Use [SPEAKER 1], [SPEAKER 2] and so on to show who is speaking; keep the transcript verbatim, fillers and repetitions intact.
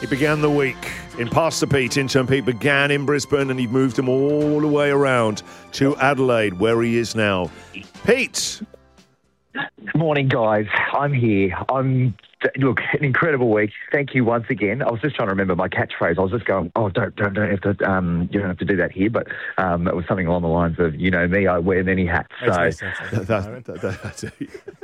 [SPEAKER 1] He began the week in Pastor Pete. Intern Pete began in Brisbane and he moved him all the way around to Adelaide, where he is now. Pete!
[SPEAKER 2] Morning, guys. I'm here. I'm look, an incredible week. Thank you once again. I was just trying to remember my catchphrase. I was just going, oh, don't, don't, don't have to, um, you don't have to do that here. But um, it was something along the lines of, you know me, I wear many hats. So.
[SPEAKER 1] that, that, that, that's it.